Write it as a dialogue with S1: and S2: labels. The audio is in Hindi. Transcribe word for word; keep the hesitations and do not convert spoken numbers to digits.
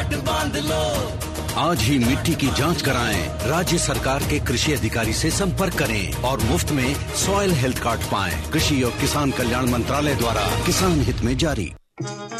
S1: गांठ बांध लो।
S2: आज ही मिट्टी की जांच कराएं। राज्य सरकार के कृषि अधिकारी से संपर्क करें और मुफ्त में सॉइल हेल्थ कार्ड पाएं। कृषि और किसान कल्याण मंत्रालय द्वारा किसान हित में जारी।